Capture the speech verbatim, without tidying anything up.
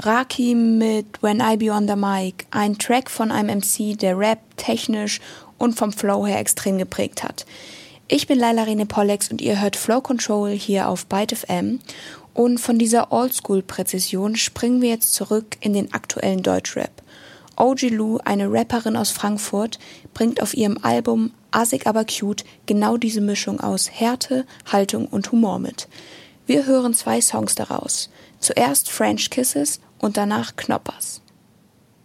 Braki mit When I Be On The Mic, ein Track von einem M C, der Rap technisch und vom Flow her extrem geprägt hat. Ich bin Laila Rene Pollex und ihr hört Flow Control hier auf Byte F M. Und von dieser Oldschool-Präzision springen wir jetzt zurück in den aktuellen Deutschrap. O G Lou, eine Rapperin aus Frankfurt, bringt auf ihrem Album Assig aber cute genau diese Mischung aus Härte, Haltung und Humor mit. Wir hören zwei Songs daraus. Zuerst French Kisses und danach Knoppers.